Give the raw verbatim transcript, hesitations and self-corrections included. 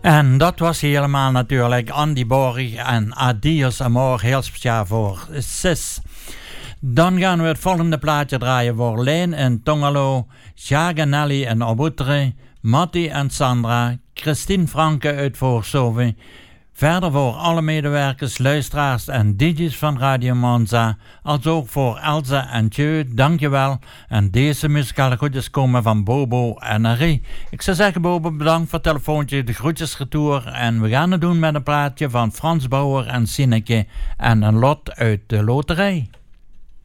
En dat was helemaal natuurlijk Andy Borg en Adios Amor, heel speciaal voor Sis. Dan gaan we het volgende plaatje draaien voor Leen en Tongalo, Jacques Nelly en Obutre, Matti en Sandra, Christine Franke uit Voorsoven. Verder voor alle medewerkers, luisteraars en D J's van Radio Monza, als ook voor Elsa en Tjeu, dankjewel. En deze muzikale groetjes komen van Bobo en Harry. Ik zou zeggen, Bobo, bedankt voor het telefoontje, de groetjesretour. En we gaan het doen met een plaatje van Frans Bauer en Sineke en een lot uit de loterij.